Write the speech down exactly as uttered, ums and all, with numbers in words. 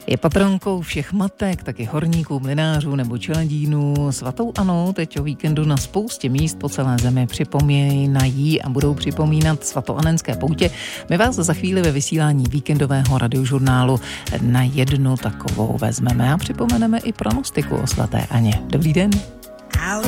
Je patronkou všech matek, taky horníků, mlynářů nebo čeladínů. Svatou Annu teď o víkendu na spoustě míst po celé zemi připomínají a budou připomínat svatoanenské poutě. My vás za chvíli ve vysílání víkendového radiožurnálu na jednu takovou vezmeme a připomeneme i pronostiku o svaté Anně. Dobrý den.